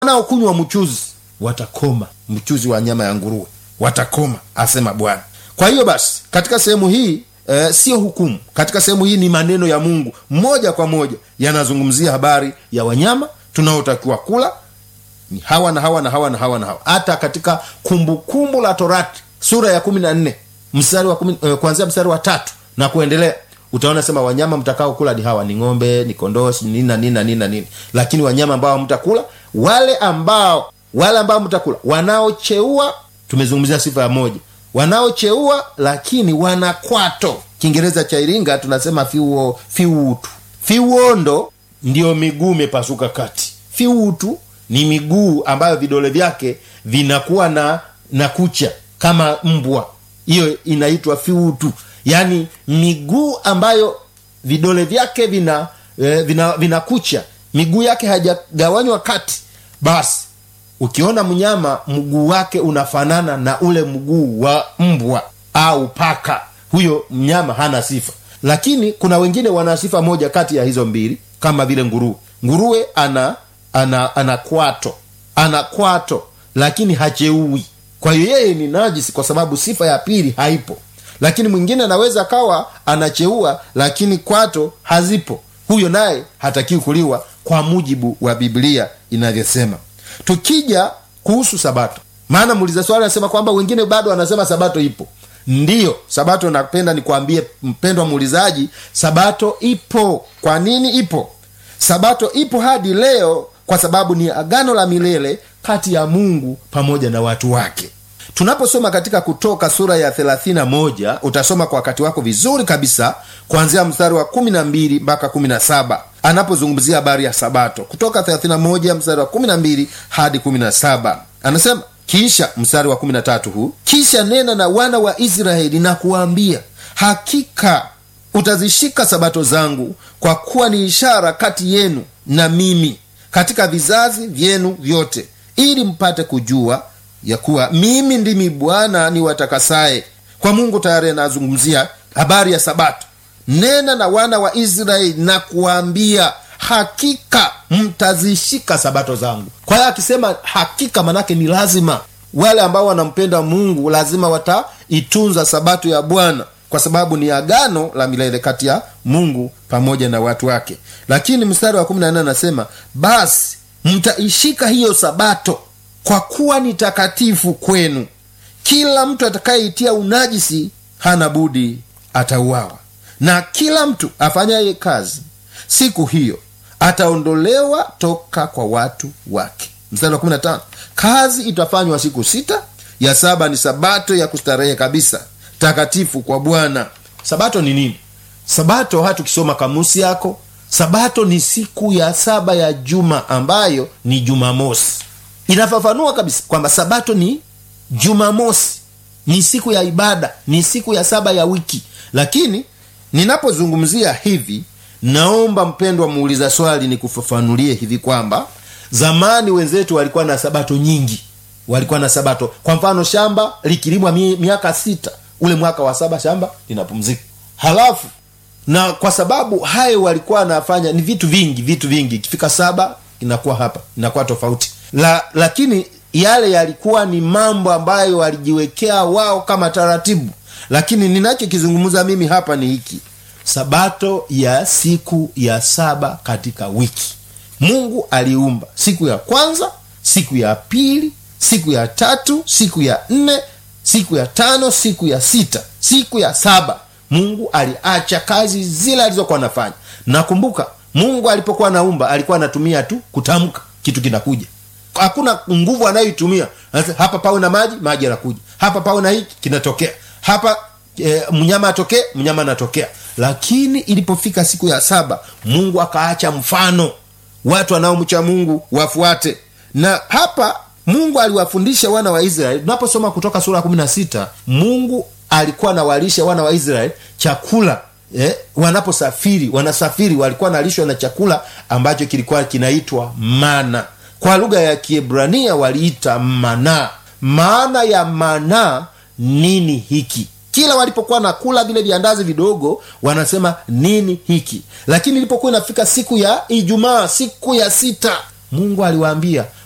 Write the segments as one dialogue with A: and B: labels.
A: wanaokunywa mchuzi watakoma, mchuzi wa nyama ya nguruwe watakoma, asema Bwana. Kwa hiyo basi katika sehemu hii sio hukumu. Katika sehemu hii ni maneno ya Mungu moja kwa moja yanazungumzia habari ya wanyama tunaotakiwa kula, ni hawa na hawa na hawa na hawa na hawa. Hata katika Kumbukumbu la Torati sura ya 14 mstari wa kuanzia mstari wa 3 na kuendelea, utaona sema wanyama mtakao kula ni hawa, ni ng'ombe, ni kondoo, nini na nini na nini na nini. Lakini wanyama ambao mtakula, wale ambao mtakula wanaocheua, tumezungumzia sifa ya moja, wanaocheua lakini wanakwato. Kiingereza cha Iringa tunasema fiutu. Fiuondo ndio miguu imepasuka kati. Fiutu ni miguu ambayo vidole vyake vinakuwa na kucha kama mbwa. Hiyo inaitwa fiutu. Yaani miguu ambayo vidole vyake vina kucha, miguu yake hajagawanywa kati. Basi ukiona mnyama mguu wake unafanana na ule mguu wa mbwa au paka, huyo mnyama hana sifa. Lakini kuna wengine wana sifa moja kati ya hizo mbili, kama vile nguruwe. Nguruwe ana kwato lakini hacheui. Kwa hiyo yeye ni najisi kwa sababu sifa ya pili haipo. Lakini mwingine anaweza kawa anacheua lakini kwato hazipo, huyo naye hatakiwi kuliwa kwa mujibu wa Biblia inavyosema. Tukija kuhusu Sabato, maana muuliza swali anasema kwamba wengine bado wanasema Sabato ipo. Ndiyo, Sabato napenda nikwambie mpendwa muulizaji, Sabato ipo. Kwa nini ipo? Sabato ipo hadi leo kwa sababu ni agano la milele kati ya Mungu pamoja na watu wake. Tunaposoma katika Kutoka sura ya 31, utasoma kwa wakati wako vizuri kabisa kuanzia mstari wa 12 mpaka 17 anapozungumzia habari ya Sabato. Kutoka 31 mstari wa 12 hadi 17 anasema, kisha mstari wa 13 huu, kisha nena na wana wa Israeli na kuambia, hakika utazishika Sabato zangu, kwa kuwa ni ishara kati yenu na mimi katika vizazi vyenu vyote, ili mpate kujua ya kuwa mimi ndimi Bwana niwatakasaye. Kwa Mungu tayari anazungumzia habari ya Sabato. Nena na wana wa Israeli na kuambia, hakika mtazishika Sabato zangu. Kwa hiyo akisema hakika, manake ni lazima. Wale ambao wanampenda Mungu lazima wataitunza Sabato ya Bwana, kwa sababu ni agano la milele kati ya Mungu pamoja na watu wake. Lakini mstari wa 14 anasema, basi mtaishika hiyo Sabato, kwa kuwa ni takatifu kwenu. Kila mtu atakayeitia unajisi hana budi atauawa, na kila mtu afanyaye kazi siku hiyo ataondolewa toka kwa watu wake. Mstari wa 15, kazi itafanywa siku 6, ya 7 ni Sabato ya kustarehe kabisa, takatifu kwa Bwana. Sabato ni nini? Sabato, hata ukisoma kamusi yako, Sabato ni siku ya 7 ya juma, ambayo ni Jumamosi. Inafafanua kabisa kwamba Sabato ni Jumamosi, ni siku ya ibada, ni siku ya 7 ya wiki. Lakini ninapozungumzia hivi, naomba mpendwa muuliza swali nikufafanulie hivi kwamba zamani wenzetu walikuwa na Sabato nyingi. Walikuwa na Sabato, kwa mfano shamba likilimwa miaka 6, ule mwaka wa 7 shamba linapumzika. Halafu na kwa sababu hayo walikuwa wanafanya ni vitu vingi, ikifika 7 inakuwa tofauti. Lakini yale yalikuwa ni mambo ambayo walijiwekea wao kama taratibu. Lakini ninachokizungumza mimi hapa ni hiki: Sabato ya siku ya 7 katika wiki. Mungu aliumba siku ya kwanza, siku ya pili, siku ya 3, siku ya 4, siku ya 5, siku ya 6, siku ya 7 Mungu aliacha kazi zile alizokuwa anafanya. Nakumbuka Mungu alipokuwa anaumba alikuwa anatumia tu kutamka, kitu kinakuja. Hakuna nguvu anayoitumia. Hapa pawe na maji yanakuja. Hapa pawe na hiki kinatokea. Hapa mnyama atokee, mnyama anatokea. Lakini ilipofika siku ya 7 Mungu akaacha mfano, watu wanaomcha Mungu wafuate. Na hapa Mungu aliwafundisha wana wa Israeli. Tunaposoma Kutoka sura 16, Mungu alikuwa anawalisha wana wa Israeli chakula. Wanasafiri walikuwa nalishwa na chakula ambacho kilikuwa kinaitwa mana. Kwa lugha ya Kiebrania waliita mana. Maana ya mana nini hiki? Kila walipokuwa nakula vile viandazi vidogo wanasema nini hiki. Lakini ilipokuwa inafika siku ya Ijumaa, siku ya 6, Mungu aliwaambia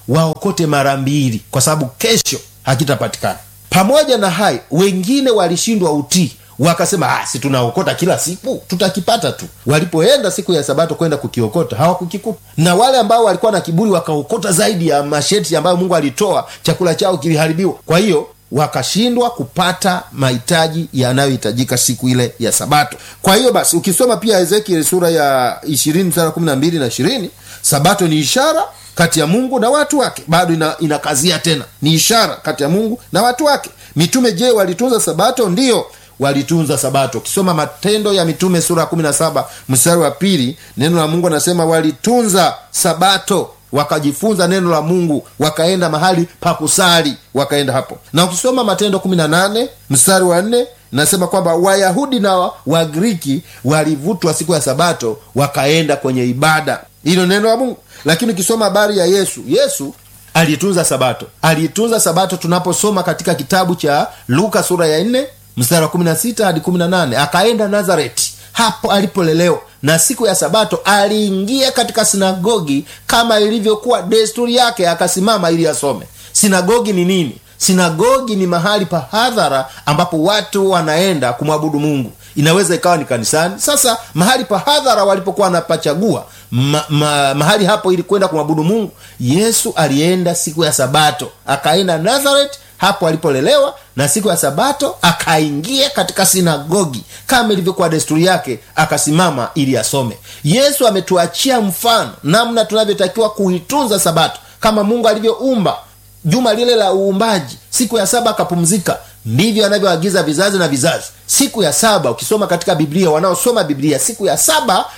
A: waokote mara mbili, kwa sababu kesho hakitapatikana. Pamoja na hayo, wengine walishindwa utii, wakasema si tunaokota kila siku, tutakipata tu. Walipoenda siku ya Sabato kwenda kukiokota, hawakukikuta. Na wale ambao walikuwa na kiburi wakaokota zaidi ya masheti ambayo Mungu alitoa, chakula chao kiliharibiwa. Kwa hiyo wakashindwa kupata mahitaji yanayohitajika siku ile ya Sabato. Kwa hiyo basi, ukisoma pia Ezekiel sura ya 20:12 na 20, Sabato ni ishara kati ya Mungu na watu wake. Bado inakazia tena, ni ishara kati ya Mungu na watu wake. Mitume je, walitunza Sabato? Ndiyo, walitunza Sabato. Ukisoma Matendo ya Mitume sura ya 17 mstari wa 2, neno la Mungu anasema walitunza Sabato, wakajifunza neno la Mungu, wakaenda mahali pa kusali, wakaenda hapo. Na ukisoma Matendo 18 mstari wa 4, nasema kwamba Wayahudi na Wagriki walivutwa siku ya Sabato, wakaenda kwenye ibada. Hilo neno la Mungu. Lakini ukisoma habari ya Yesu alitunza Sabato. Alitunza Sabato tunaposoma katika kitabu cha Luka sura ya 4 mstari wa 16 hadi 18. Akaenda Nazareti, hapo alipolelewa, na siku ya Sabato aliingia katika sinagogi kama ilivyokuwa desturi yake, akasimama ili asome. Sinagogi ni nini? Sinagogi ni mahali pa hadhara ambapo watu wanaenda kumwabudu Mungu. Inaweza ikawa ni kanisani. Sasa mahali pa hadhara walipokuwa wanapachagua mahali hapo ili kwenda kumwabudu Mungu, Yesu alienda siku ya Sabato, akaenda Nazareth, hapo alipolelewa, na siku ya Sabato akaingia katika sinagogi kama ilivyokuwa desturi yake, akasimama ili asome. Yesu ametuachia mfano namna tunavyotakiwa kuitunza Sabato. Kama Mungu alivyoumba juma lile la uumbaji, siku ya 7 akapumzika, ndivyo anavyoagiza vizazi na vizazi. Siku ya 7, ukisoma katika Biblia, wanaosoma Biblia, siku ya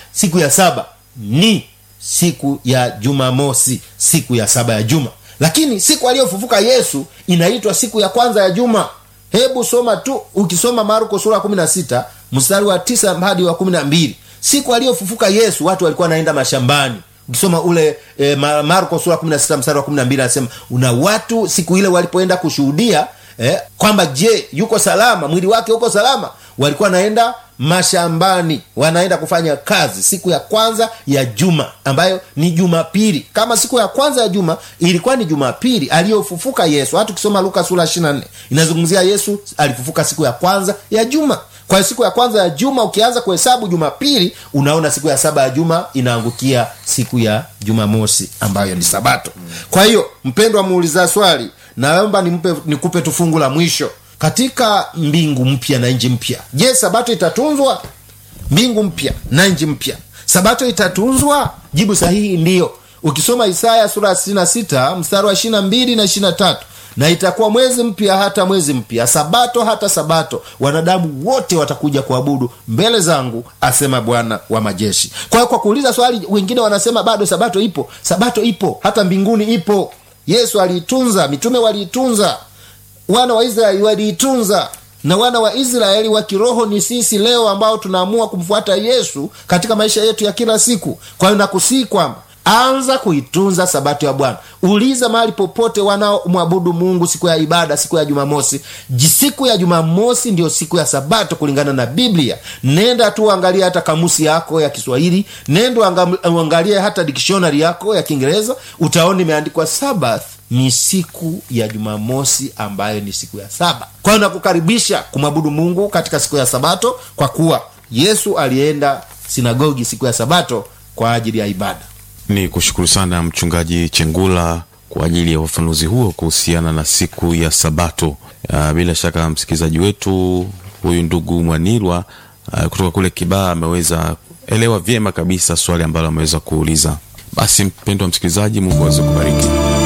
A: 7 ni siku ya Jumamosi, siku ya 7 ya juma. Lakini siku aliyofufuka Yesu inaitwa siku ya kwanza ya juma. Hebu soma tu, ukisoma Marko sura 16 mstari wa 9 hadi wa 12. Siku aliyofufuka Yesu watu walikuwa naenda mashambani. Ukisoma ule Marko sura 16 mstari wa 12, anasema una watu siku ile walipoenda kushuhudia kwamba je, yuko salama, mwili wake uko salama, walikuwa naenda mashambani, wanaenda kufanya kazi siku ya kwanza ya juma, ambayo ni Jumapili. Kama siku ya kwanza ya juma ilikuwa ni Jumapili aliyofufuka Yesu. Hata ukisoma Luka sura 24 inazungumzia Yesu alifufuka siku ya kwanza ya juma. Kwa siku ya kwanza ya juma, ukianza kuhesabu Jumapili, unaona siku ya 7 ya juma inaangukia siku ya Jumamosi ambayo ni Sabato. Kwa hiyo mpendwa muuliza swali, naomba nikupe tu fungu la mwisho. Katika mbingu mpya na nchi mpya, je, Sabato itatunzwa? Mbingu mpya na nchi mpya, Sabato itatunzwa? Jibu sahihi ndiyo. Ukisoma Isaya sura 66 mstari wa 22 na 23, na itakuwa mwezi mpya hata mwezi mpya, Sabato hata Sabato, wanadamu wote watakuja kuabudu mbele zangu, asema Bwana wa majeshi. Kwa hiyo, kwa kuuliza swali, wengine wanasema bado Sabato ipo. Sabato ipo, hata mbinguni ipo. Yesu aliitunza, mitume waliitunza, wana wa Israeli waliitunza, na wana wa Israeli wa kiroho ni sisi leo ambao tunaamua kumfuata Yesu katika maisha yetu ya kila siku. Kwa hiyo nakusihi kwamba anza kuitunza Sabato ya Bwana. Uliza mahali popote wanaomwabudu Mungu siku ya ibada, siku ya Jumamosi. Siku ya Jumamosi ndio siku ya Sabato kulingana na Biblia. Nenda tu angalia hata kamusi yako ya Kiswahili, nenda angalia hata dictionary yako ya Kiingereza, utaona imeandikwa Sabbath ni siku ya Jumamosi ambayo ni siku ya 7. Kwa hiyo nakukaribisha kumwabudu Mungu katika siku ya Sabato, kwa kuwa Yesu alienda sinagogi siku ya Sabato kwa ajili ya ibada.
B: Ni kushukuru sana Mchungaji Chengula kwa ajili ya ufafanuzi huo kuhusiana na siku ya Sabato. Bila shaka msikilizaji wetu huyu ndugu Mwanilwa kutoka kule Kibaha ameweza elewa vyema kabisa swali ambalo ameweza kuuliza. Basi mpendwa msikilizaji, Mungu aweze kubariki.